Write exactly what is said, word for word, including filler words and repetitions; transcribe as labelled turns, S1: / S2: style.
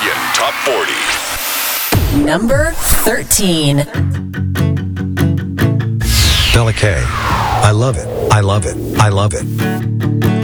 S1: Australian Top forty.
S2: Number thirteen.
S3: Della K. I love it. I love it. I love it.